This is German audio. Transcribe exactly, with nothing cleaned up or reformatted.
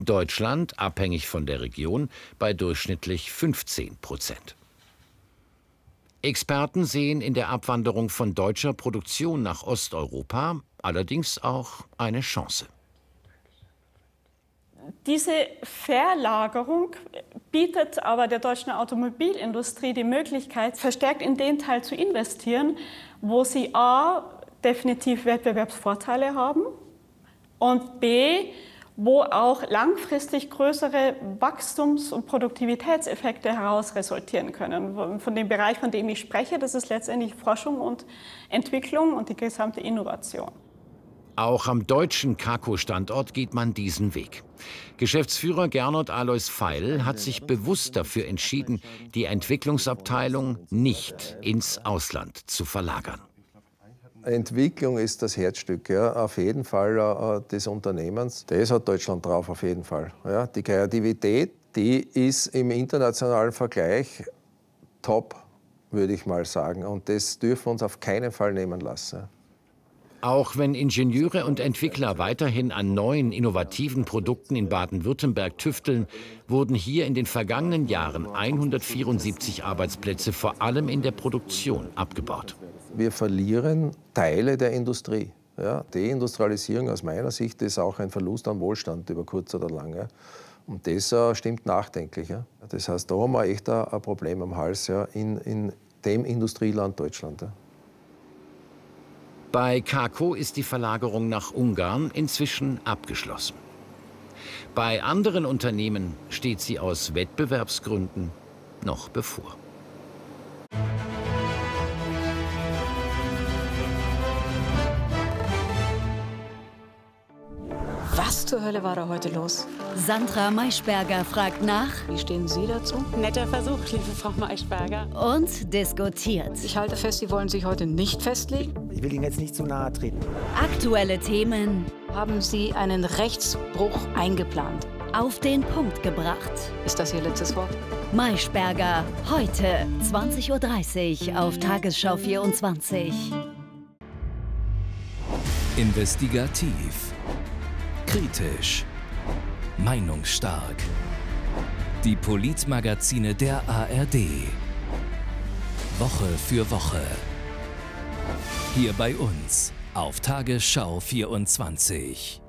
Deutschland, abhängig von der Region, bei durchschnittlich fünfzehn Prozent. Experten sehen in der Abwanderung von deutscher Produktion nach Osteuropa allerdings auch eine Chance. Diese Verlagerung bietet aber der deutschen Automobilindustrie die Möglichkeit, verstärkt in den Teil zu investieren, wo sie a. definitiv Wettbewerbsvorteile haben und b. wo auch langfristig größere Wachstums- und Produktivitätseffekte heraus resultieren können. Von dem Bereich, von dem ich spreche, das ist letztendlich Forschung und Entwicklung und die gesamte Innovation. Auch am deutschen Kako-Standort geht man diesen Weg. Geschäftsführer Gernot Alois Feil hat sich bewusst dafür entschieden, die Entwicklungsabteilung nicht ins Ausland zu verlagern. Entwicklung ist das Herzstück, ja, auf jeden Fall äh, des Unternehmens. Das hat Deutschland drauf, auf jeden Fall. Ja. Die Kreativität, die ist im internationalen Vergleich top, würde ich mal sagen. Und das dürfen wir uns auf keinen Fall nehmen lassen. Auch wenn Ingenieure und Entwickler weiterhin an neuen, innovativen Produkten in Baden-Württemberg tüfteln, wurden hier in den vergangenen Jahren hundertvierundsiebzig Arbeitsplätze vor allem in der Produktion abgebaut. Wir verlieren Teile der Industrie. Ja, Deindustrialisierung aus meiner Sicht ist auch ein Verlust an Wohlstand über kurz oder lang. Ja. Und das äh, stimmt nachdenklich. Ja. Das heißt, da haben wir echt ein, ein Problem am Hals, ja, in, in dem Industrieland Deutschland. Ja. Bei Kako ist die Verlagerung nach Ungarn inzwischen abgeschlossen. Bei anderen Unternehmen steht sie aus Wettbewerbsgründen noch bevor. Was zur Hölle war da heute los? Sandra Maischberger fragt nach. Wie stehen Sie dazu? Netter Versuch, liebe Frau Maischberger. Und diskutiert. Ich halte fest, Sie wollen sich heute nicht festlegen. Ich will Ihnen jetzt nicht zu nahe treten. Aktuelle Themen. Haben Sie einen Rechtsbruch eingeplant? Auf den Punkt gebracht. Ist das Ihr letztes Wort? Maischberger, heute zwanzig Uhr dreißig auf Tagesschau vierundzwanzig. Investigativ. Kritisch. Meinungsstark. Die Politmagazine der A R D. Woche für Woche. Hier bei uns auf Tagesschau vierundzwanzig.